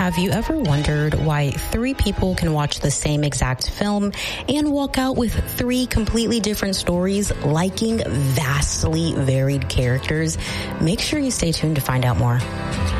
have you ever wondered why three people can watch the same exact film and walk out with three completely different stories, liking vastly varied characters? Make sure you stay tuned to find out more.